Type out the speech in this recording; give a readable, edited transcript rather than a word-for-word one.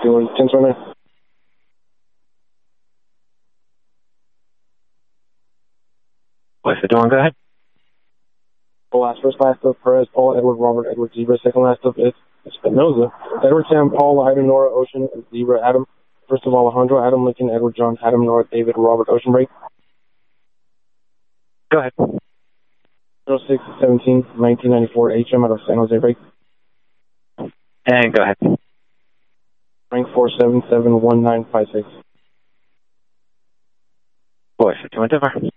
doing 10 right now. What's it doing? Go ahead. First last of Perez, Paul, Edward, Robert, Edward, Zebra. Second last of Espinoza. Edward, Sam, Paul, Item, Nora, Ocean, Zebra, Adam. First of Alejandro, Adam, Lincoln, Edward, John, Adam, Nora, David, Robert, Ocean break. Go ahead. 06-17-1994 HM out of San Jose break. And go ahead. Rank 477-1956. Voice 2 Endeavor.